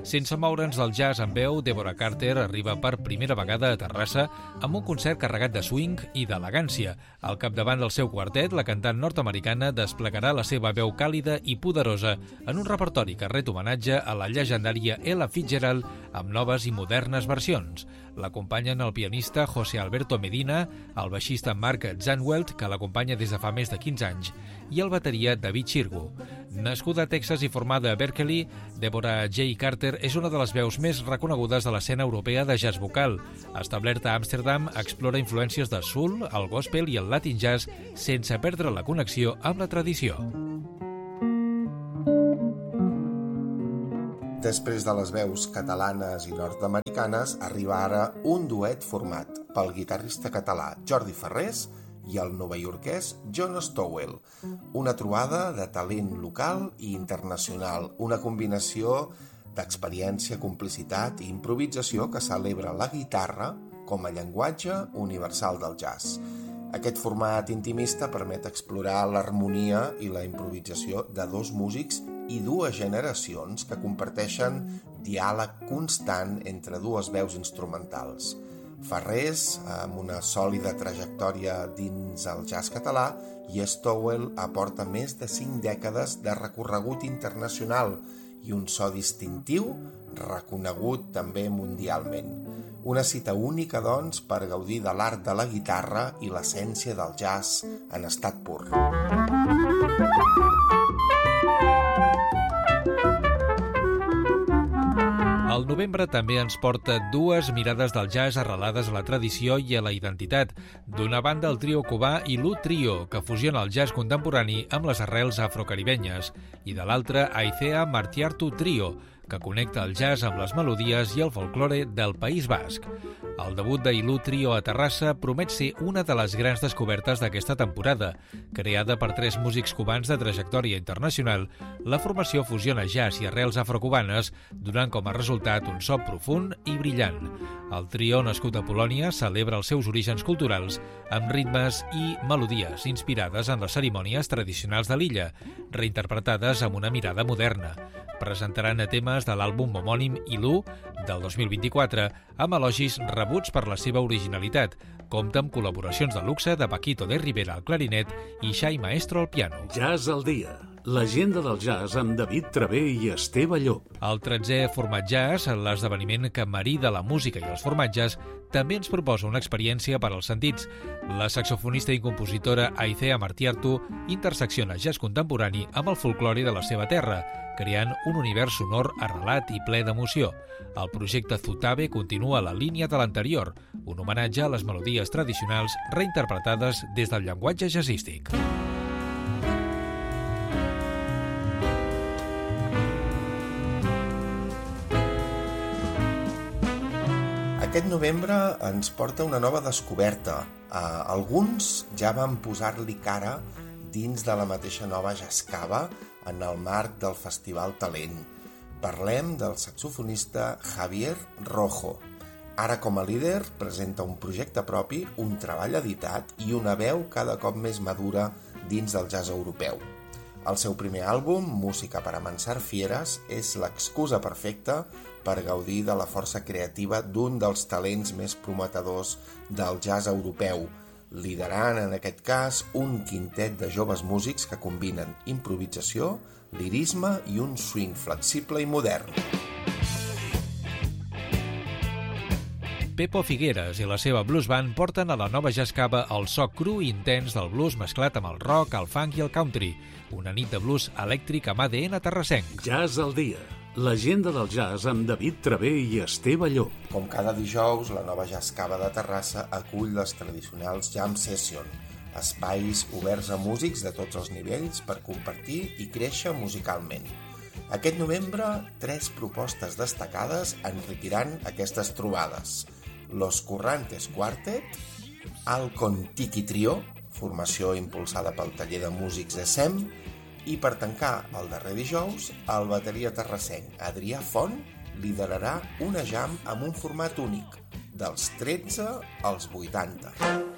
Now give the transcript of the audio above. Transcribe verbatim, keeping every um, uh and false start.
Sense moure'ns del jazz en veu, Deborah Carter arriba per primera vegada a Terrassa amb un concert carregat de swing i d'elegància. Al capdavant del seu quartet, la cantant nord-americana desplegarà la seva veu càlida i poderosa en un repertori que ret homenatge a la llegendària Ella Fitzgerald amb noves i modernes versions. L'acompanyen el pianista José Alberto Medina, el baixista Mark Zandveld, que l'acompanya des de fa més de quinze anys, i el bateria David Chirgu. Nascuda a Texas i formada a Berkeley, Deborah J. Carter és una de les veus més reconegudes de l'escena europea de jazz vocal. Establerta a Amsterdam, explora influències de soul, el gospel i el latin jazz sense perdre la connexió amb la tradició. Després de les veus catalanes i nord-americanes, arriba ara un duet format pel guitarrista català Jordi Farrés i el novaiorquès John Stowell. Una trobada de talent local i internacional, una combinació d'experiència, complicitat i improvisació que celebra la guitarra com a llenguatge universal del jazz. Aquest format intimista permet explorar l'harmonia i la improvisació de dos músics i dues generacions que comparteixen diàleg constant entre dues veus instrumentals. Farrés, amb una sòlida trajectòria dins el jazz català, i Stowell aporta més de cinc dècades de recorregut internacional i un so distintiu reconegut també mundialment. Una cita única, doncs, per gaudir de l'art de la guitarra i l'essència del jazz en estat pur. El novembre també ens porta dues mirades del jazz arrelades a la tradició i a la identitat. D'una banda, el trio cubà Ilu Trio, que fusiona el jazz contemporani amb les arrels afrocaribenyes, i de l'altra, Aicea Martiartu Trio, que connecta el jazz amb les melodies i el folklore del País Basc. El debut de Ilu Trio a Terrassa promet ser una de les grans descobertes d'aquesta temporada. Creada per tres músics cubans de trajectòria internacional, la formació fusiona jazz i arrels afrocubanes, donant com a resultat un so profund i brillant. El trio, nascut a Polònia, celebra els seus orígens culturals amb ritmes i melodies inspirades en les cerimònies tradicionals de l'illa, reinterpretades amb una mirada moderna. Presentaran a temes de l'àlbum homònim Ilu del dos mil vint-i-quatre amb elogis rebuts per la seva originalitat. Compta amb col·laboracions de luxe de Paquito de Rivera al clarinet i Xai Maestro al piano. Jazz al dia. L'agenda del jazz amb David Travé i Esteve Llop. El tretzè Format Jazz, l'esdeveniment que marida la música i els formatges, també ens proposa una experiència per als sentits. La saxofonista i compositora Aicea Martiartu intersecciona jazz contemporani amb el folklore de la seva terra, creant un univers sonor arrelat i ple d'emoció. El projecte Zutabe continua la línia de l'anterior, un homenatge a les melodies tradicionals reinterpretades des del llenguatge jazzístic. Aquest novembre ens porta una nova descoberta. Uh, alguns ja van posar-li cara dins de la mateixa nova Jazzcava en el marc del Festival Talent. Parlem del saxofonista Javier Rojo. Ara, com a líder, presenta un projecte propi, un treball editat i una veu cada cop més madura dins del jazz europeu. El seu primer àlbum, Música per amansar fieres, és l'excusa perfecta per gaudir de la força creativa d'un dels talents més prometedors del jazz europeu, liderant en aquest cas un quintet de joves músics que combinen improvisació, lirisme i un swing flexible i modern. Pepo Figueres i la seva blues band porten a la nova Jazzcava el so cru i intens del blues mesclat amb el rock, el funk i el country. Una nit de blues elèctric amb A D N terrassenc. Jazz al dia. L'agenda del jazz amb David Travé i Esteve Llop. Com cada dijous, la nova Jazzcava de Terrassa acull les tradicionals Jam Session, espais oberts a músics de tots els nivells per compartir i créixer musicalment. Aquest novembre, tres propostes destacades enriquiran aquestes trobades. Los Currantes Quartet, el Contiki Trio, formació impulsada pel taller de músics de S E M, i per tancar el darrer dijous, el bateria terrassenc Adrià Font liderarà una jam amb un format únic, dels tretze als vuitanta.